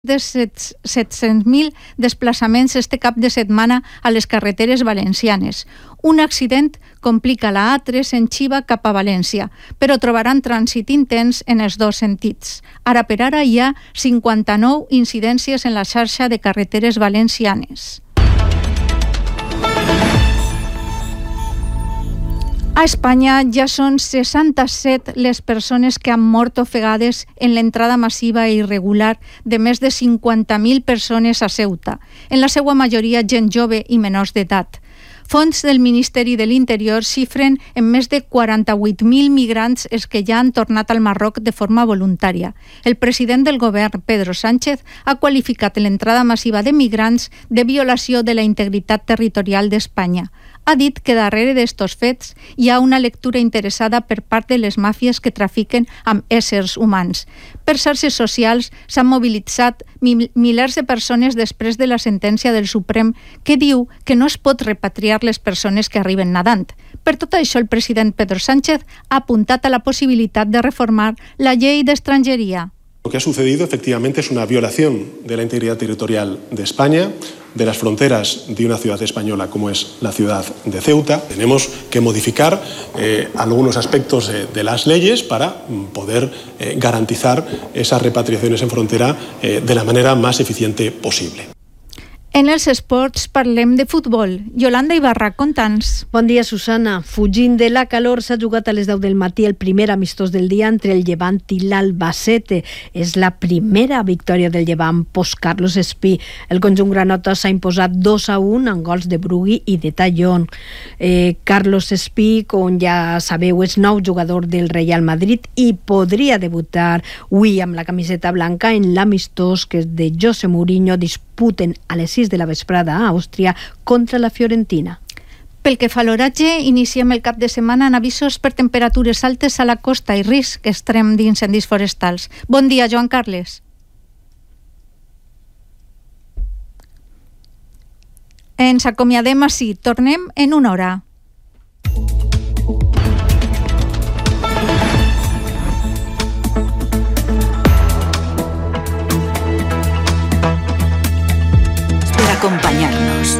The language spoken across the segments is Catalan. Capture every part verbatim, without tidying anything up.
de set-cents mil desplaçaments este cap de setmana a les carreteres valencianes. Un accident complica la A tres en Xiva cap a València, però trobaran trànsit intens en els dos sentits. Ara per ara hi ha cinquanta-nou incidències en la xarxa de carreteres valencianes. A Espanya ja són seixanta-set les persones que han mort ofegades en l'entrada massiva i irregular de més de cinquanta mil persones a Ceuta, en la seva majoria gent jove i menors d'edat. Fonts del Ministeri de l'Interior xifren en més de quaranta-vuit mil migrants els que ja han tornat al Marroc de forma voluntària. El president del govern, Pedro Sánchez, ha qualificat l'entrada massiva de migrants de violació de la integritat territorial d'Espanya. Ha dit que darrere d'estos fets hi ha una lectura interessada per part de les màfies que trafiquen amb éssers humans. Per xarxes socials s'han mobilitzat mil milers de persones després de la sentència del Suprem que diu que no es pot repatriar les persones que arriben nadant. Per tot això, el president Pedro Sánchez ha apuntat a la possibilitat de reformar la llei d'estrangeria. Lo que ha sucedido efectivamente es una violación de la integridad territorial de España, de las fronteras de una ciudad española como es la ciudad de Ceuta. Tenemos que modificar eh, algunos aspectos eh, de las leyes para poder eh, garantizar esas repatriaciones en frontera eh, de la manera más eficiente posible. En els esports parlem de futbol. Yolanda Ibarra, conta'ns. Bon dia, Susana. Fugint de la calor, s'ha jugat a les deu del matí el primer amistós del dia entre el Llevant i l'Albacete. És la primera victòria del Llevant post-Carlos Espí. El conjunt granota s'ha imposat dos a un amb gols de Brugui i de Tallón. Eh, Carlos Espí, com ja sabeu, és nou jugador del Real Madrid i podria debutar avui amb la camiseta blanca en l'amistós que de José Mourinho disputen a les sis de la vesprada a Àustria contra la Fiorentina. Pel que fa a l'oratge, iniciem el cap de setmana amb avisos per temperatures altes a la costa i risc extrem d'incendis forestals. Bon dia, Joan Carles. Ens acomiadem així. Tornem en una hora. Acompañarnos.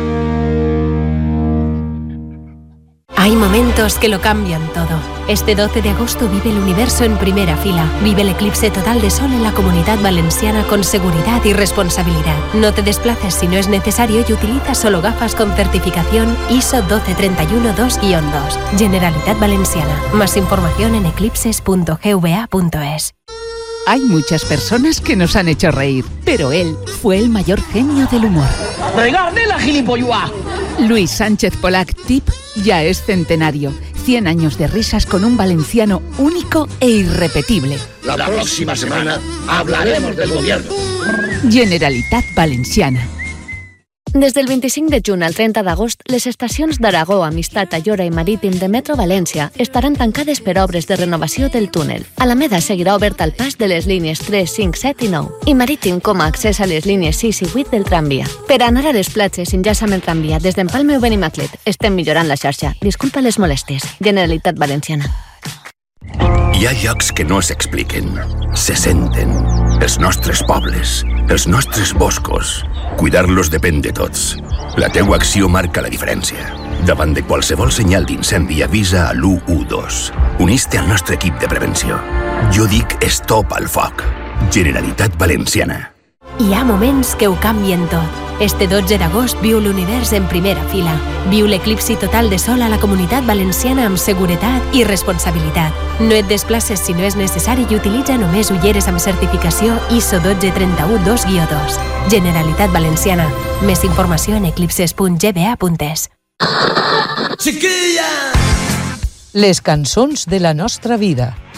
Hay momentos que lo cambian todo. Este doce de agosto vive el universo en primera fila. Vive el eclipse total de sol en la Comunidad Valenciana con seguridad y responsabilidad. No te desplaces si no es necesario y utiliza solo gafas con certificación I S O doce treinta y uno dos guion dos. Generalitat Valenciana. Más información en eclipses punto g v a punto es. Hay muchas personas que nos han hecho reír, pero él fue el mayor genio del humor. ¡Regarde la gilipolluá! Luis Sánchez Polac Tip ya es centenario. cien años de risas con un valenciano único e irrepetible. La, la próxima semana hablaremos del gobierno. Generalitat Valenciana. Des del vint-i-cinc de juny al trenta d'agost, les estacions d'Aragó, Amistat, Ayora i Marítim de Metro València estaran tancades per obres de renovació del túnel. Alameda seguirà obert al pas de les línies tres, cinc, set i nou i Marítim com a accés a les línies sis i vuit del tramvia. Per anar a les platges, enllaça amb el tramvia des d'Empalme o Benimaclet. Estem millorant la xarxa. Disculpa les molèsties. Generalitat Valenciana. Hi ha llocs que no s'expliquen, se senten. Els nostres pobles, els nostres boscos. Cuidar-los depèn de tots. La teua acció marca la diferència. Davant de qualsevol senyal d'incendi, avisa a l'u u dos. Unís-te al nostre equip de prevenció. Jo dic stop al foc. Generalitat Valenciana. Hi ha moments que ho canvien tot. Este dotze d'agost viu l'univers en primera fila. Viu l'eclipsi total de sol a la Comunitat Valenciana amb seguretat i responsabilitat. No et desplaces si no és necessari i utilitza només ulleres amb certificació I S O dotze trenta u dos guion dos. Generalitat Valenciana. Més informació en eclipses punt g v a punt es. Les cançons de la nostra vida.